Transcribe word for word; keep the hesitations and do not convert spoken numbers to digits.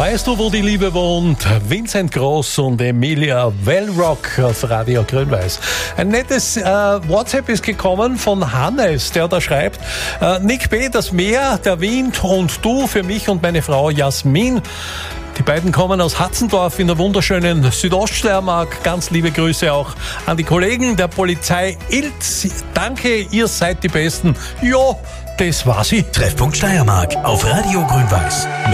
Weißt du, wo die Liebe wohnt? Vincent Gross und Emilia Wellrock auf Radio Grün-Weiß. Ein nettes äh, WhatsApp ist gekommen von Hannes, der da schreibt, äh, Nick B., das Meer, der Wind und du für mich und meine Frau Jasmin. Die beiden kommen aus Hatzendorf in der wunderschönen Südoststeiermark. Ganz liebe Grüße auch an die Kollegen der Polizei Ilz. Danke, ihr seid die Besten. Ja, das war sie. Treffpunkt Steiermark auf Radio Grün-Weiß.